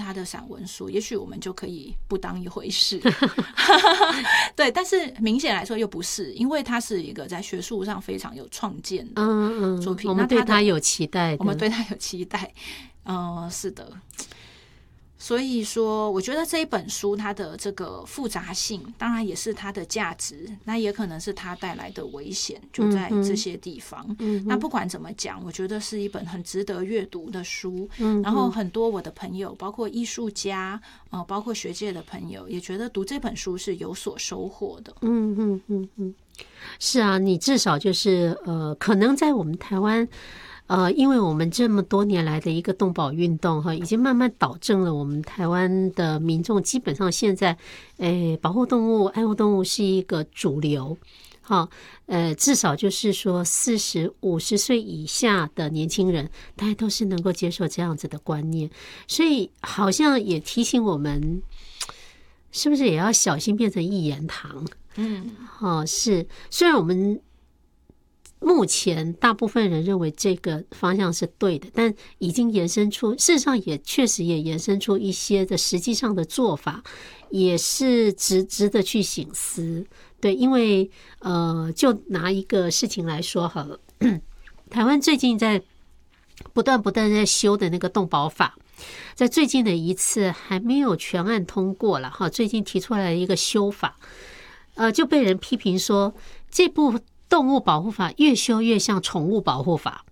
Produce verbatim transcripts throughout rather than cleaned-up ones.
他的散文书，也许我们就可以不当一回事。对，但是明显来说又不是，因为他是一个在学术上非常有创建的作品， 嗯嗯，我们对他有期待的， 我们对他有期待。嗯，是的。所以说我觉得这一本书它的这个复杂性当然也是它的价值，那也可能是它带来的危险就在这些地方、嗯、那不管怎么讲，我觉得是一本很值得阅读的书、嗯、然后很多我的朋友包括艺术家、呃、包括学界的朋友也觉得读这本书是有所收获的。 嗯嗯嗯嗯，是啊，你至少就是呃，可能在我们台湾呃，因为我们这么多年来的一个动保运动哈，已经慢慢导正了我们台湾的民众基本上现在，诶，保护动物、爱护动物是一个主流，哈，呃，至少就是说四十五十岁以下的年轻人，大家都是能够接受这样子的观念，所以好像也提醒我们，是不是也要小心变成一言堂？ 嗯， 哦，是，虽然我们目前大部分人认为这个方向是对的，但已经延伸出，事实上也确实也延伸出一些的实际上的做法，也是值值得去省思。对，因为呃，就拿一个事情来说好了，台湾最近在不断不断在修的那个动保法，在最近的一次还没有全案通过了哈，最近提出来一个修法，呃，就被人批评说这部动物保护法越修越像宠物保护法。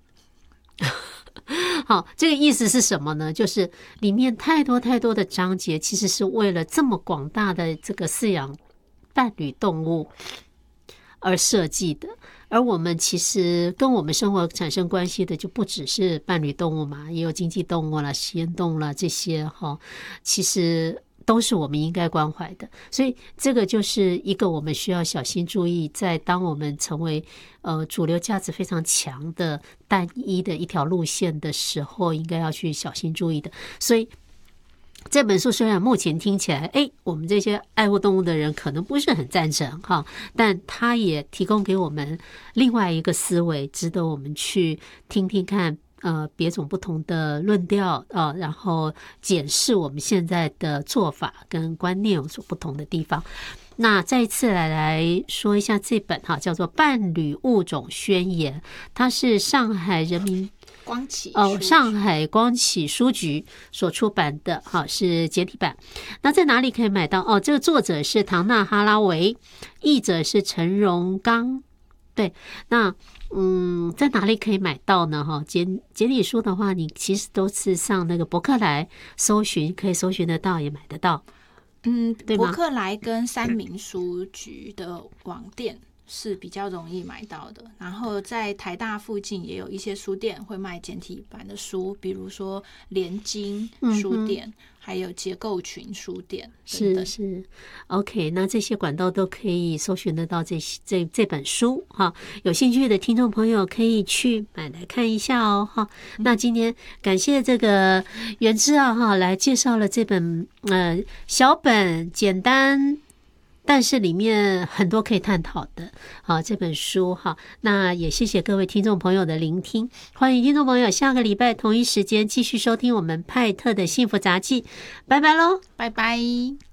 好，这个意思是什么呢？就是里面太多太多的章节其实是为了这么广大的这个饲养伴侣动物而设计的，而我们其实跟我们生活产生关系的就不只是伴侣动物嘛，也有经济动物啦、实验动物啦，这些哈，其实都是我们应该关怀的，所以这个就是一个我们需要小心注意，在当我们成为呃主流价值非常强的单一的一条路线的时候，应该要去小心注意的。所以这本书虽然目前听起来，哎，我们这些爱护动物的人可能不是很赞成哈，但它也提供给我们另外一个思维，值得我们去听听看。呃，别种不同的论调啊、呃，然后检视我们现在的做法跟观念有所不同的地方。那再一次来来说一下这本哈，叫做《伴侣物种宣言》，它是上海人民光启哦，上海光启书局所出版的哈，是简体版。那在哪里可以买到？哦，这个作者是唐纳哈拉维，译者是陈荣刚。对，那嗯，在哪里可以买到呢？哈，简简体书的话，你其实都是上那个博客来搜寻，可以搜寻得到，也买得到。 嗯，博客来跟三民书局的网店是比较容易买到的，然后在台大附近也有一些书店会卖简体版的书，比如说联经书店、嗯、还有结构群书店等等。 是是 OK， 那这些管道都可以搜寻得到这这这本书哈，有兴趣的听众朋友可以去买来看一下哦哈。那今天感谢这个元之啊哈，来介绍了这本呃小本简单，但是里面很多可以探讨的好这本书哈，那也谢谢各位听众朋友的聆听，欢迎听众朋友下个礼拜同一时间继续收听我们派特的幸福杂技，拜拜喽， 拜拜。